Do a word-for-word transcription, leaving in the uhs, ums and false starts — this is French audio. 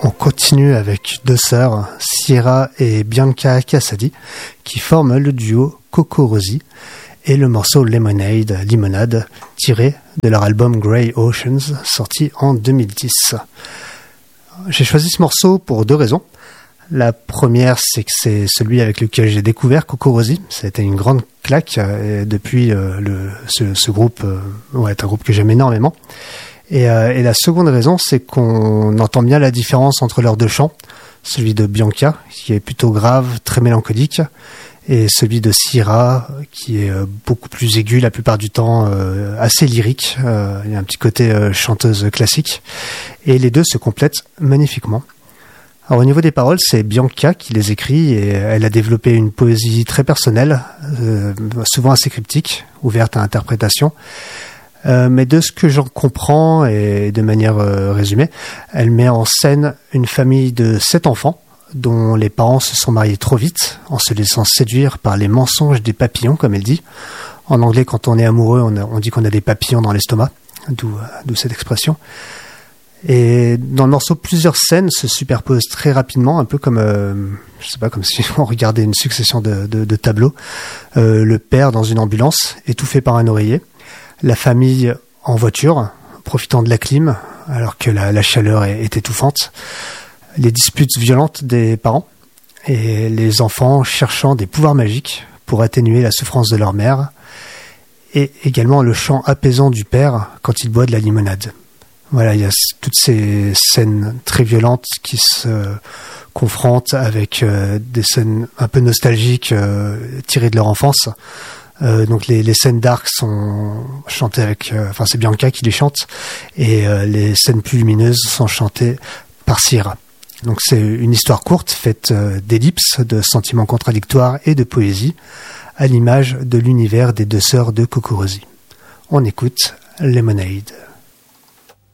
on continue avec deux sœurs, Sierra et Bianca Cassadi, qui forment le duo Coco Rosie et le morceau Lemonade, Limonade, tiré de leur album Grey Oceans, sorti en deux mille dix. J'ai choisi ce morceau pour deux raisons. La première, c'est que c'est celui avec lequel j'ai découvert Coco Rosie. Ça a été une grande claque. Et depuis, euh, le, ce, ce groupe euh, ouais, est un groupe que j'aime énormément. Et, euh, et la seconde raison, c'est qu'on entend bien la différence entre leurs deux chants. Celui de Bianca, qui est plutôt grave, très mélancolique, et celui de Sierra, qui est euh, beaucoup plus aigu la plupart du temps, euh, assez lyrique. Euh, il y a un petit côté euh, chanteuse classique. Et les deux se complètent magnifiquement. Alors, au niveau des paroles, c'est Bianca qui les écrit et elle a développé une poésie très personnelle, euh, souvent assez cryptique, ouverte à interprétation. Euh, mais de ce que j'en comprends et de manière euh, résumée, elle met en scène une famille de sept enfants dont les parents se sont mariés trop vite en se laissant séduire par les mensonges des papillons, comme elle dit. En anglais, quand on est amoureux, on, a, on dit qu'on a des papillons dans l'estomac, d'où, d'où cette expression. Et dans le morceau, plusieurs scènes se superposent très rapidement, un peu comme, euh, je sais pas, comme si on regardait une succession de, de, de tableaux. Euh, le père dans une ambulance, étouffé par un oreiller. La famille en voiture, profitant de la clim, alors que la, la chaleur est, est étouffante. Les disputes violentes des parents. Et les enfants cherchant des pouvoirs magiques pour atténuer la souffrance de leur mère. Et également le chant apaisant du père quand il boit de la limonade. Voilà, il y a toutes ces scènes très violentes qui se confrontent avec euh, des scènes un peu nostalgiques euh, tirées de leur enfance. Euh, donc les, les scènes dark sont chantées avec, euh, enfin c'est Bianca qui les chante, et euh, les scènes plus lumineuses sont chantées par Sierra. Donc c'est une histoire courte faite euh, d'ellipses, de sentiments contradictoires et de poésie, à l'image de l'univers des deux sœurs de Coco Rosie. On écoute Lemonade.